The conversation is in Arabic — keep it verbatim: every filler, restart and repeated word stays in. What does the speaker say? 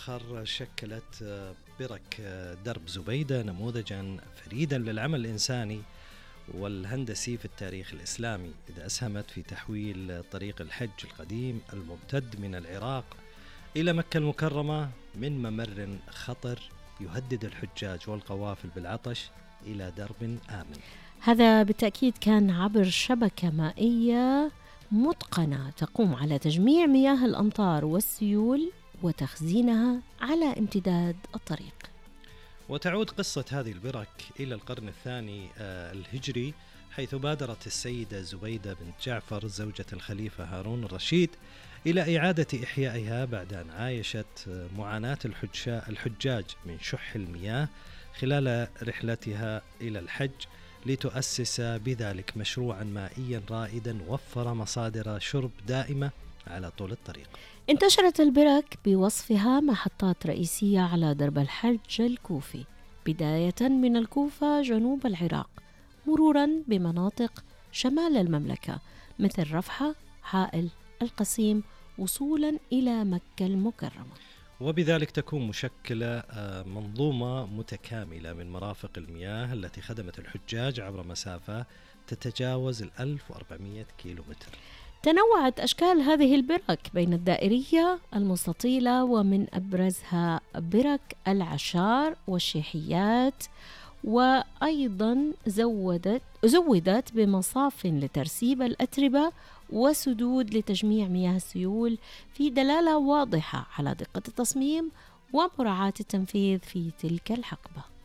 الآخر شكلت برك درب زبيدة نموذجا فريدا للعمل الإنساني والهندسي في التاريخ الإسلامي، إذ أسهمت في تحويل طريق الحج القديم الممتد من العراق إلى مكة المكرمة من ممر خطر يهدد الحجاج والقوافل بالعطش إلى درب آمن. هذا بالتأكيد كان عبر شبكة مائية متقنة تقوم على تجميع مياه الأمطار والسيول وتخزينها على امتداد الطريق. وتعود قصة هذه البرك إلى القرن الثاني الهجري، حيث بادرت السيدة زبيدة بنت جعفر زوجة الخليفة هارون الرشيد إلى إعادة إحيائها بعد أن عايشت معاناة الحجاج من شح المياه خلال رحلتها إلى الحج، لتؤسس بذلك مشروعا مائيا رائدا وفر مصادر شرب دائمة على طول الطريق. انتشرت البرك بوصفها محطات رئيسية على درب الحج الكوفي، بداية من الكوفة جنوب العراق مرورا بمناطق شمال المملكة مثل رفحة، حائل، القصيم، وصولا إلى مكة المكرمة. وبذلك تكون مشكلة منظومة متكاملة من مرافق المياه التي خدمت الحجاج عبر مسافة تتجاوز الألف وأربعمائة كيلومتر. تنوعت أشكال هذه البرك بين الدائرية، المستطيلة، ومن أبرزها برك العشار والشيحيات، وأيضا زودت زودت بمصاف لترسيب الأتربة وسدود لتجميع مياه السيول، في دلالة واضحة على دقة التصميم ومراعاة التنفيذ في تلك الحقبة.